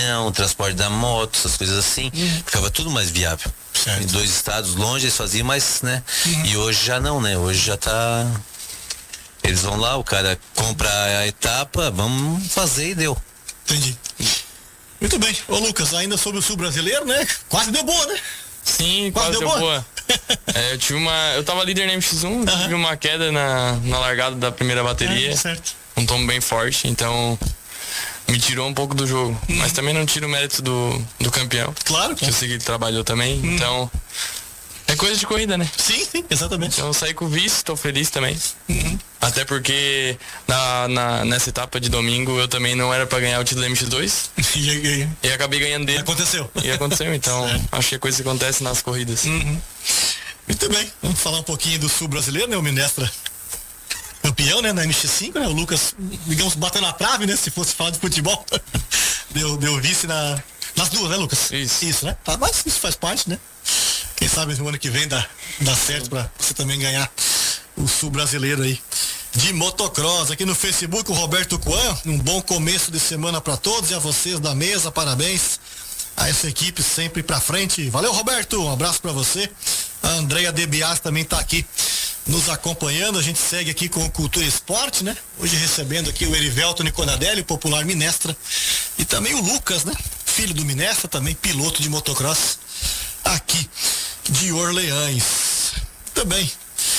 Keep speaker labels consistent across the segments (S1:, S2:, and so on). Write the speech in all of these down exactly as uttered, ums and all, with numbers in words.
S1: caminhão, transporte da moto, essas coisas assim, uhum. ficava tudo mais viável.
S2: Certo.
S1: Em dois estados longe eles faziam, mas, né?
S2: Uhum.
S1: E hoje já não, né? Hoje já tá... Eles vão lá, o cara compra a etapa, vamos fazer e deu.
S2: Entendi. Muito bem. Ô Lucas, ainda sobre o sul brasileiro, né? Quase deu boa, né?
S3: Sim, quase, quase deu, deu boa. boa. é, eu tive uma. Eu tava líder na M X um, uhum. tive uma queda na, na largada da primeira bateria.
S2: É, certo.
S3: Um tombo bem forte, então me tirou um pouco do jogo. Uhum. Mas também não tira o mérito do, do campeão.
S2: Claro.
S3: Que eu sei que ele trabalhou também. Uhum. Então. É coisa de corrida, né?
S2: Sim, sim, exatamente.
S3: Então eu saí com o vice, tô feliz também.
S2: Uhum.
S3: Até porque na, na, nessa etapa de domingo eu também não era pra ganhar o título da M X dois.
S2: e,
S3: e acabei ganhando dele.
S2: Aconteceu.
S3: E aconteceu, então acho que é coisa que acontece nas corridas.
S2: Uhum. Muito bem, vamos falar um pouquinho do sul brasileiro, né? O Minestra campeão, né? Na M X cinco, né? O Lucas, digamos, bateu na trave, né? Se fosse falar de futebol. deu, deu vice na, nas duas, né, Lucas?
S3: Isso.
S2: Isso, né? Tá, mas isso faz parte, né? Quem sabe no ano que vem dá, dá certo pra você também ganhar o sul brasileiro aí de motocross. Aqui no Facebook, o Roberto Coan, um bom começo de semana para todos e a vocês da mesa, parabéns a essa equipe sempre pra frente. Valeu, Roberto, um abraço para você. A Andrea Debias também tá aqui nos acompanhando. A gente segue aqui com o Cultura Esporte, né? Hoje recebendo aqui o Erivelto Niconadelli, popular Minestra, e também o Lucas, né? Filho do Minestra, também piloto de motocross aqui de Orleans. Também.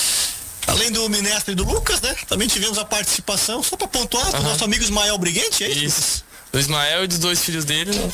S2: Além do Minestra e do Lucas, né? Também tivemos a participação, só para pontuar, uhum. do nosso amigo Ismael Briguente, é isso?
S3: Isso. Do Ismael e dos dois filhos dele. Né?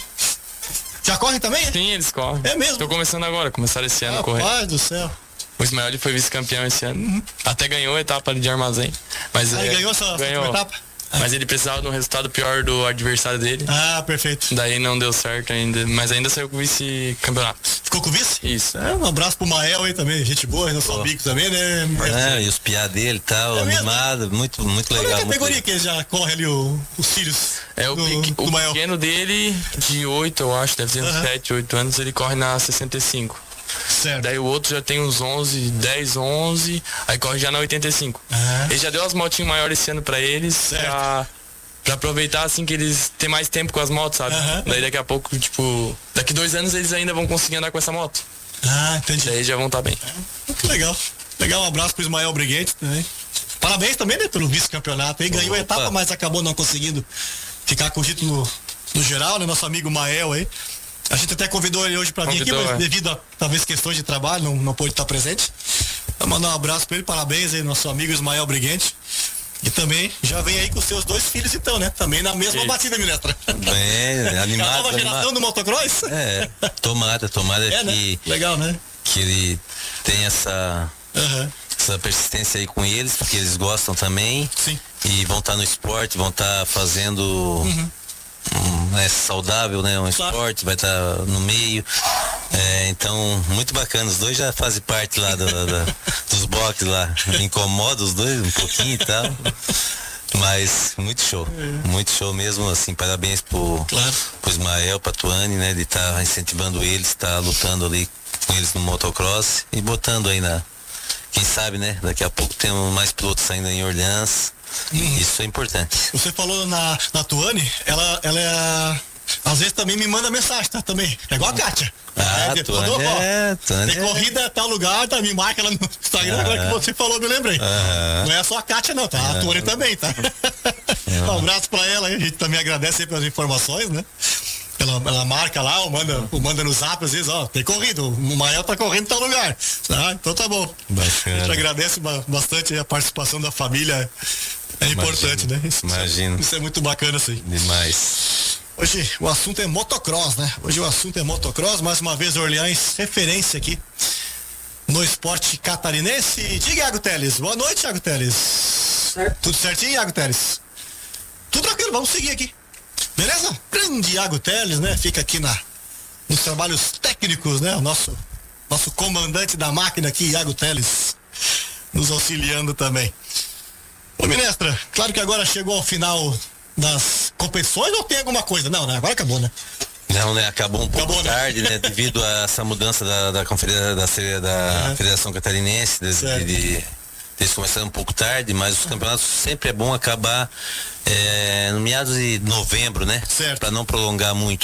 S2: Já correm também?
S3: Sim, eles correm.
S2: É mesmo?
S3: Estou começando agora, começaram esse ano a correr.
S2: Rapaz do céu.
S3: O Ismael ele foi vice-campeão esse ano. Uhum. Até ganhou a etapa ali de armazém. Mas
S2: ah,
S3: é,
S2: ele ganhou essa,
S3: ganhou.
S2: essa etapa?
S3: Mas ele precisava de um resultado pior do adversário dele.
S2: Ah, perfeito.
S3: Daí não deu certo ainda, mas ainda saiu com o vice-campeonato.
S2: Ficou com o vice?
S3: Isso.
S2: É, um abraço pro Mael aí também, gente boa, nosso amigo também, né?
S1: É, e os piá dele e tal, é animado, muito, muito legal.
S2: Qual é a categoria
S1: muito
S2: que ele já corre ali, o, os filhos?
S3: É o,
S2: do,
S3: pequ,
S2: do
S3: o
S2: Mael.
S3: pequeno dele, de oito, eu acho, deve ter uns sete, oito anos, ele corre na sessenta e cinco.
S2: Certo.
S3: Daí o outro já tem uns onze, dez, onze, aí corre já na oitenta e cinco.
S2: Uhum.
S3: Ele já deu as motinhas maiores esse ano pra eles,
S2: certo.
S3: pra, pra aproveitar assim que eles têm mais tempo com as motos, sabe?
S2: Uhum.
S3: Daí daqui a pouco, tipo, daqui dois anos eles ainda vão conseguir andar com essa moto.
S2: Ah, entendi.
S3: Daí já vão estar tá bem.
S2: É, que legal. Legal, um abraço pro Ismael Briguente também. Parabéns também, né, pelo vice-campeonato. Ele ganhou a etapa, mas acabou não conseguindo ficar com o título no, no geral, né? Nosso amigo Mael aí. A gente até convidou ele hoje para vir aqui, mas é. devido a talvez questões de trabalho, não, não pôde estar presente. Então, mandar um abraço para ele, parabéns aí, nosso amigo Ismael Briguente. E também já vem aí com seus dois filhos, então, né? Também na mesma Isso. batida, Minestra.
S1: É, animado.
S2: A nova geração
S1: animado.
S2: do motocross?
S1: É, tomara, tomara
S2: é,
S1: que,
S2: né? Legal, né?
S1: que ele tenha essa,
S2: uhum.
S1: essa persistência aí com eles, porque eles gostam também.
S2: Sim.
S1: E vão estar tá no esporte, vão estar tá fazendo. Uhum. Um, é saudável, né? Um claro. Esporte, vai estar tá no meio. É, então, muito bacana. Os dois já fazem parte lá do, da, dos boxes lá. Incomoda os dois um pouquinho e tal. Mas muito show. É. Muito show mesmo, assim, parabéns pro,
S2: claro.
S1: pro Ismael, pra Tuane, né? De estar tá incentivando eles, estar tá lutando ali com eles no motocross e botando aí na. Quem sabe, né? Daqui a pouco temos mais pilotos saindo em Orleans. Hum. Isso é importante.
S2: Você falou na, na Tuane, ela, ela é a, às vezes também me manda mensagem, tá? Também. É igual a Kátia.
S1: Ah,
S2: é,
S1: Tuane falou, é, Tuane
S2: tem corrida é tal lugar, tá? Me marca ela no Instagram,
S1: ah,
S2: agora que você falou, me lembrei.
S1: Ah,
S2: não é só a Kátia não, tá? A Tuane também, tá? Ah. Um abraço pra ela aí, a gente também agradece aí pelas informações, né? Ela, ela marca lá, ou manda, ou manda no zap, às vezes, ó, tem corrido, o Mael tá correndo em tal lugar. Ah, então tá bom.
S1: Bacana.
S2: A gente agradece bastante a participação da família. É importante,
S1: imagino,
S2: né? Isso,
S1: imagino.
S2: Isso é muito bacana, assim.
S1: Demais.
S2: Hoje o assunto é motocross, né? Hoje o assunto é motocross, mais uma vez Orleans, referência aqui no esporte catarinense. Diga, Iago Teles. Boa noite, Iago Teles. Certo. Tudo certinho, Iago Teles? Tudo tranquilo, vamos seguir aqui. Beleza? Grande Iago Teles, né? Fica aqui na, nos trabalhos técnicos, né? O nosso, nosso comandante da máquina aqui, Iago Teles, nos auxiliando também. Ô, Minestra, claro que agora chegou ao final das competições ou tem alguma coisa? Não, né? Agora acabou, né?
S1: Não, né? Acabou um pouco
S2: acabou,
S1: tarde,
S2: né?
S1: né? Devido a essa mudança da, da, conferência, da, da uhum. Federação Catarinense, de, de, de, eles começaram um pouco tarde, mas os campeonatos sempre é bom acabar é, no meados de novembro, né?
S2: Certo.
S1: Para não prolongar muito.